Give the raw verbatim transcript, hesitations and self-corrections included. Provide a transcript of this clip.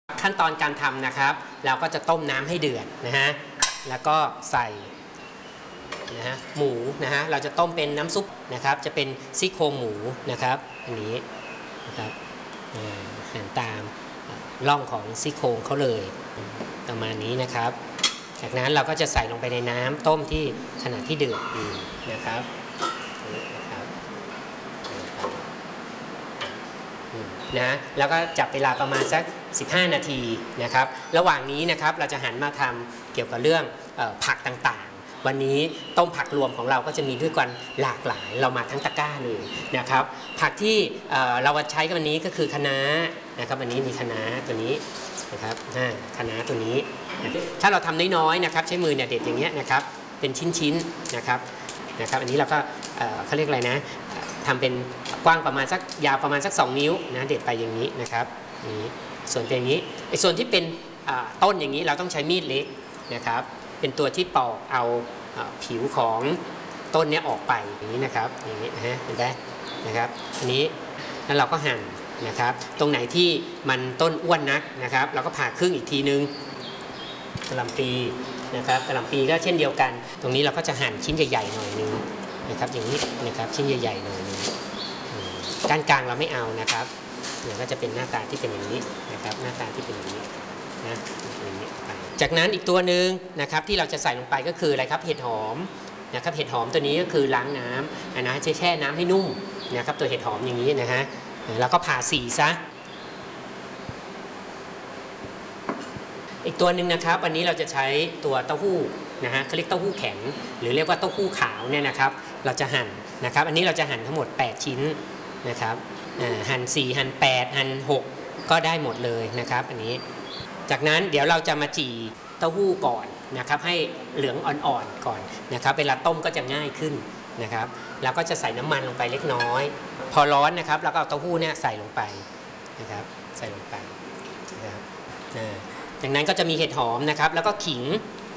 ขั้นตอนการทำนะครับเราก็จะต้มน้ำให้เดือดนะฮะแล้วก็ใส่นะฮะหมูนะฮะเราจะต้มเป็นน้ำซุปนะครับจะเป็นซี่โครงหมูนะครับอันนี้นะครับหั่นตามร่องของซี่โครงเขาเลยประมาณนี้นะครับจากนั้นเราก็จะใส่ลงไปในน้ำต้มที่ขณะที่เดือดอยู่นะครับนะแล้วก็จับเวลาประมาณสักสิบห้านาทีนะครับระหว่างนี้นะครับเราจะหันมาทำเกี่ยวกับเรื่องเอ่อผักต่างๆวันนี้ต้มผักรวมของเราก็จะมีด้วยกันหลากหลายเรามาทั้งตะกร้าเลยนะครับผักที่เอ่อเราใช้กันวันนี้ก็คือคะน้านะครับวันนี้มีคะน้าตัวนี้นะครับคะน้าตัวนี้ถ้าเราทำน้อยๆนะครับใช้มือเนี่ยเด็ดอย่างเงี้ยนะครับเป็นชิ้นๆนะครับนะครับอันนี้เราก็เอ่อเขาเรียกอะไรนะทำเป็นกว้างประมาณสักยาวประมาณสักสองนิ้วนะเด็ดไปอย่างนี้นะครับนี้ส่วนอย่างนี้ไอ้ส่วนที่เป็นต้นอย่างนี้เราต้องใช้มีดเล็กนะครับเป็นตัวที่ปอกเอาผิวของต้นนี้ออกไปอย่างนี้นะครับอย่างนี้นะฮะเห็นไหมนะครับอันนี้แล้วเราก็หั่นนะครับตรงไหนที่มันต้นอ้วนนักนะครับเราก็ผ่าครึ่งอีกทีนึงกระหล่ำปีนะครับกระหล่ำปีก็เช่นเดียวกันตรงนี้เราก็จะหั่นชิ้นใหญ่ๆหน่อยนึงนะครับอย่างนี้นะครับชิ้นใหญ่ๆหน่อยนึงก้านกลางเราไม่เอานะครับเนี่ยก็จะเป็นหน้าตาที่เป็นอย่างนี้นะครับหน้าตาที่เป็นอย่างนี้นะอย่างนี้ไปจากนั้นอีกตัวหนึ่งนะครับที่เราจะใส่ลงไปก็คืออะไรครับเห็ดหอมนะครับเห็ดหอมตัวนี้ก็คือล้างน้ำนะแช่แช่น้ำให้นุ่มนะครับตัวเห็ดหอมอย่างนี้นะฮะแล้วก็ผ่าสีซะอีกตัวหนึ่งนะครับวันนี้เราจะใช้ตัวเต้าหู้นะฮะเขาเรียกเต้าหู้แข็งหรือเรียกว่าเต้าหู้ขาวเนี่ยนะครับเราจะหั่นนะครับอันนี้เราจะหั่นทั้งหมดแปดชิ้นนะครับหั่นสี่หั่นแปดหั่นหกก็ได้หมดเลยนะครับอันนี้จากนั้นเดี๋ยวเราจะมาจี่เต้าหู้ก่อนนะครับให้เหลืองอ่อนๆก่อนนะครับเวลาต้มก็จะง่ายขึ้นนะครับแล้วก็จะใส่น้ำมันลงไปเล็กน้อยพอร้อนนะครับแล้วก็เอาเต้าหู้เนี่ยใส่ลงไปนะครับใส่ลงไปนะครับจากนั้นก็จะมีเห็ดหอมนะครับแล้วก็ขิง